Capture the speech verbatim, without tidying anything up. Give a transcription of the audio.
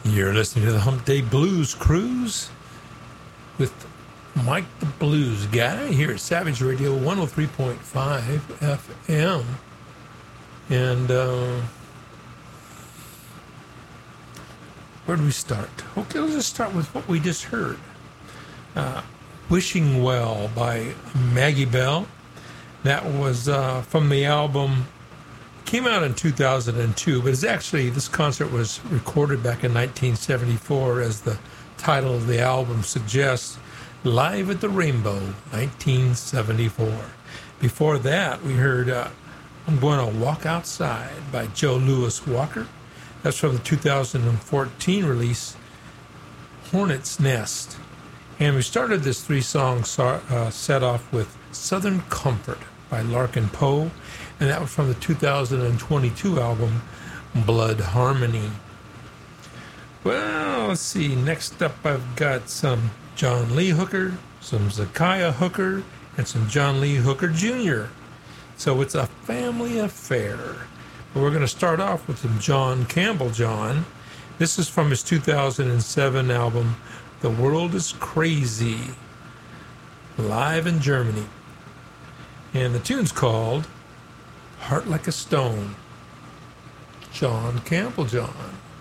You're listening to the Hump Day Blues Cruise with Mike the Blues Guy here at Savage Radio one oh three point five F M. And uh, where do we start? Okay, let's just start with what we just heard. Uh, Wishing Well by Maggie Bell. That was uh, from the album, came out in two thousand two, but it's actually, this concert was recorded back in nineteen seventy-four, as the title of the album suggests, Live at the Rainbow, nineteen seventy-four. Before that, we heard uh, I'm Going to Walk Outside by Joe Louis Walker. That's from the two thousand fourteen release, Hornet's Nest. And we started this three-song uh, set off with Southern Comfort by Larkin Poe, and that was from the two thousand twenty-two album, Blood Harmony. Well, let's see. Next up, I've got some John Lee Hooker, some Zakiah Hooker, and some John Lee Hooker Junior So it's a family affair. But we're going to start off with some John Campbell John. This is from his two thousand seven album, The World is Crazy, live in Germany. And the tune's called Heart Like a Stone. John Campbell John.